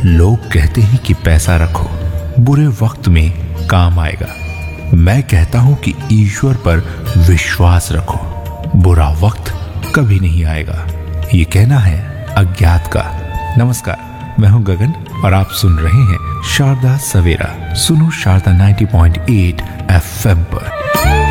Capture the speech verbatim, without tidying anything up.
लोग कहते हैं कि पैसा रखो, बुरे वक्त में काम आएगा। मैं कहता हूं कि ईश्वर पर विश्वास रखो, बुरा वक्त कभी नहीं आएगा। ये कहना है अज्ञात का। नमस्कार, मैं हूं गगन और आप सुन रहे हैं शारदा सवेरा। सुनो शारदा नब्बे पॉइंट आठ एफ एम पर।